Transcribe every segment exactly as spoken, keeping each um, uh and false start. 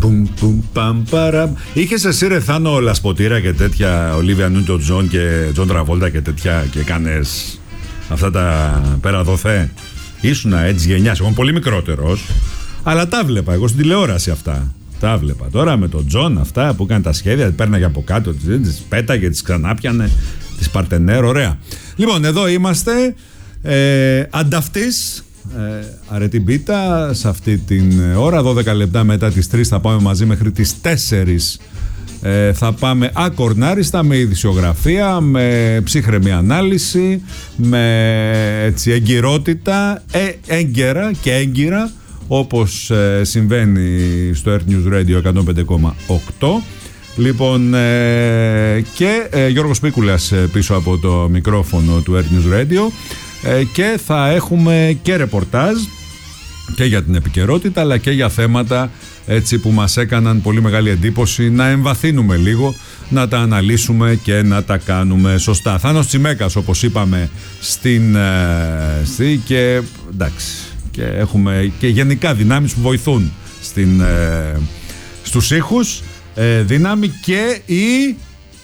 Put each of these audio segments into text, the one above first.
Πουμ, πουμ, παμ, παραμ. Είχες εσύ ρε Θάνο Λασποτήρα και τέτοια, Ολίβια Νιούτον Τζον και Τζον Τραβόλτα και τέτοια, και κάνες αυτά τα πέρα δοθέ? Ήσουνα έτσι γενιάς, εγώ είμαι πολύ μικρότερος, αλλά τα βλέπα εγώ στην τηλεόραση αυτά. Τα βλέπα. Τώρα με τον Τζον αυτά που έκανε τα σχέδια, πέρναγε από κάτω, τις πέταγε, τις ξανάπιανε, τις παρτενέρ, ωραία. Λοιπόν, εδώ είμαστε, ε, ανταυτής, ε, αρετή μπίτα, σε αυτή την ώρα, δώδεκα λεπτά μετά τις τρεις θα πάμε μαζί μέχρι τις τέσσερις. Ε, θα πάμε ακορνάριστα με ειδησιογραφία, με ψύχρεμη ανάλυση, με έτσι, εγκυρότητα, ε, έγκαιρα και έγκυρα, όπως ε, συμβαίνει στο Earth News Radio εκατόν πέντε κόμμα οκτώ. Λοιπόν, ε, και ε, Γιώργος Πίκουλας ε, πίσω από το μικρόφωνο του Earth News Radio, ε, και θα έχουμε και ρεπορτάζ και για την επικαιρότητα, αλλά και για θέματα έτσι που μας έκαναν πολύ μεγάλη εντύπωση, να εμβαθύνουμε λίγο, να τα αναλύσουμε και να τα κάνουμε σωστά. Θάνος Τσιμέκας, όπως είπαμε στην ε, στη, και εντάξει, και έχουμε και γενικά δυνάμεις που βοηθούν στην, ε, στους ήχους, ε, δύναμη και η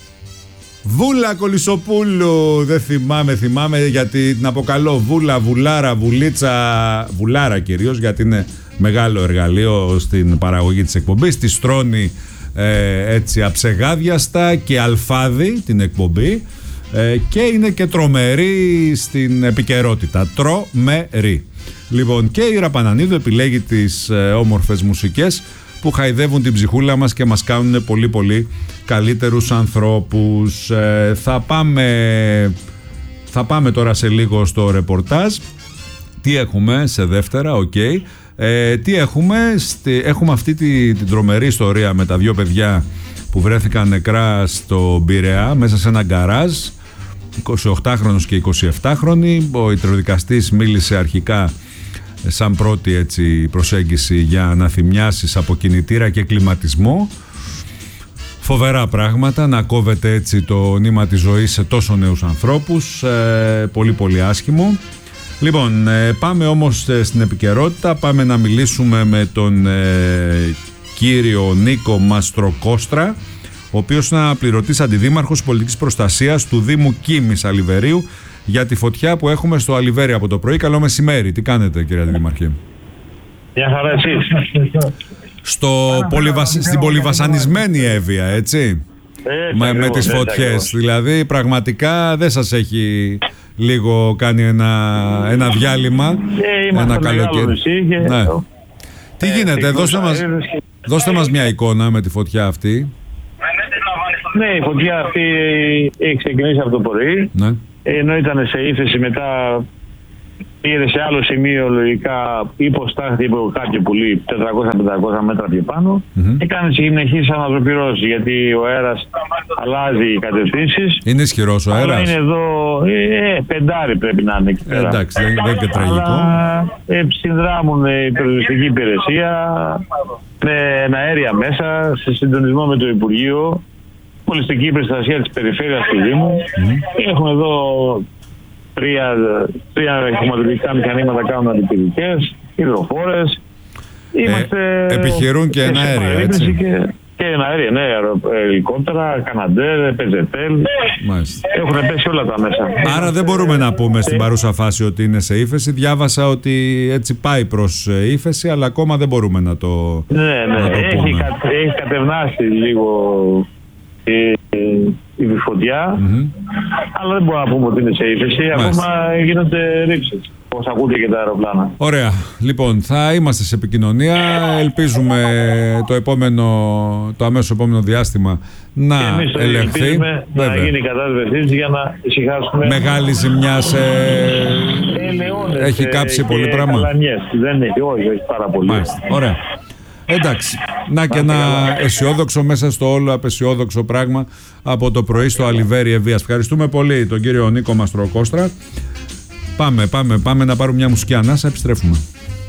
Βούλα Κολυσοπούλου. Δεν θυμάμαι, θυμάμαι γιατί την αποκαλώ Βούλα, Βουλάρα, Βουλίτσα, Βουλάρα κυρίως, γιατί είναι μεγάλο εργαλείο στην παραγωγή της εκπομπής. Τη στρώνει ε, έτσι αψεγάδιαστα και αλφάδι την εκπομπή, ε, και είναι και τρομερή στην επικαιρότητα. Τρομερή. Λοιπόν, και η Ραπανανίδου επιλέγει τις ε, όμορφες μουσικές που χαϊδεύουν την ψυχούλα μας και μας κάνουν πολύ πολύ καλύτερους ανθρώπους. Ε, θα πάμε θα πάμε τώρα σε λίγο στο ρεπορτάζ. Τι έχουμε σε δεύτερα, οκ. Okay. Ε, τι έχουμε, στη, έχουμε αυτή τη, την τρομερή ιστορία με τα δύο παιδιά που βρέθηκαν νεκρά στο Πειραιά μέσα σε ένα γκαράζ, εικοσιοκτάχρονος και εικοσιεπτάχρονη. Ο ιατροδικαστής μίλησε αρχικά σαν πρώτη έτσι προσέγγιση για αναθυμιάσεις από κινητήρα και κλιματισμό. Φοβερά πράγματα, να κόβεται έτσι το νήμα της ζωής σε τόσο νέους ανθρώπους, ε, πολύ πολύ άσχημο. Λοιπόν, ε, πάμε όμως ε, στην επικαιρότητα, πάμε να μιλήσουμε με τον ε, κύριο Νίκο Μαστροκόστρα, ο οποίος είναι αναπληρωτής αντιδήμαρχος πολιτικής προστασίας του Δήμου Κίμης Αλιβερίου, για τη φωτιά που έχουμε στο Αλιβέρι από το πρωί. Καλό μεσημέρι. Τι κάνετε, κύριε Αντιδήμαρχε? Μια χαρά, εσείς? Στο πολυβασ... Στην πολυβασανισμένη Εύβοια, έτσι, ε, με, με τις φωτιές. Δηλαδή, πραγματικά δεν σας έχει λίγο κάνει ένα, ένα διάλειμμα, ε, ένα καλοκαίρι? Και... Ναι. Τι ε, γίνεται, ε, δώστε, μας, και... δώστε μας μια εικόνα με τη φωτιά αυτή. Ναι, η φωτιά αυτή έχει ξεκινήσει από το πρωί. Ναι. Ενώ ήταν σε ύφεση, μετά πήρε σε άλλο σημείο, λογικά υποστάχθη από κάποιο πουλί τετρακόσια με πεντακόσια μέτρα πιο πάνω, mm-hmm. και κάνει συνεχείς αναζωπυρώσεις, γιατί ο αέρας αλλάζει οι κατευθύνσεις. Είναι ισχυρός ο αέρας? Είναι εδώ, ε, πεντάρι πρέπει να είναι εκεί πέρα. Ε, εντάξει, δεν είναι και τραγικό. Ε, συνδράμουν η περιοριστική υπηρεσία με αέρια μέσα, σε συντονισμό με το Υπουργείο, Πολιστική Προστασία της Περιφέρειας του Δήμου. Mm-hmm. Έχουμε εδώ τρία, τρία χρηματοδοτικά μηχανήματα, κάνουν αντιπυρικές, υδροφόρες. Είμαστε... Ε, επιχειρούν και εναέρια, έτσι. Και, και εναέρια, ναι, ελικόπτερα, Καναντέρ, Πεζετέλ. Έχουν πέσει όλα τα μέσα. Άρα δεν μπορούμε να πούμε στην παρούσα φάση ότι είναι σε ύφεση. Διάβασα ότι έτσι πάει προς ύφεση, αλλά ακόμα δεν μπορούμε να το, ναι, ναι, να το έχει πούμε. Κα, έχει κατευνάσει λίγο η, η φωτιά, mm-hmm. αλλά δεν μπορούμε να πούμε ότι είναι σε ύφεση. Ακόμα γίνονται ρήψεις, όπως ακούτε και τα αεροπλάνα. Ωραία. Λοιπόν, θα είμαστε σε επικοινωνία. Ελπίζουμε το, επόμενο, το αμέσως επόμενο διάστημα να ελεγχθεί. Να γίνει η κατάσβεσή για να ησυχάσουμε. Μεγάλη ζημιά σε... ε, έχει κάψει πολύ πράγμα. Δεν έχει, όχι, όχι πάρα πολύ. Μάλιστα. Ωραία. Εντάξει, να και ένα αισιόδοξο μέσα στο όλο απεσιόδοξο πράγμα από το πρωί στο Αλιβέρι Εββίας. Ευχαριστούμε πολύ τον κύριο Νίκο Μαστροκόστρα. Πάμε, πάμε, πάμε να πάρουμε μια μουσική ανάσα, επιστρέφουμε.